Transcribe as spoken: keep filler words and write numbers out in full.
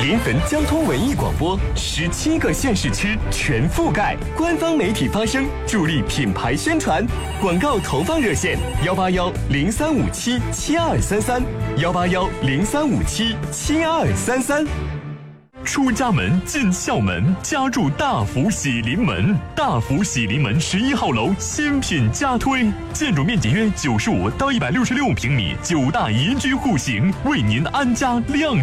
临汾交通文艺广播，十七个县市区全覆盖，官方媒体发声，助力品牌宣传。广告投放热线：幺八幺零三五七七二三三，幺八幺零三五七七二三三。 出家门，进校门，家住大福喜临门。大福喜临门十一号楼新品加推，建筑面积约九十五到一百六十六平米，九大宜居户型，为您安家亮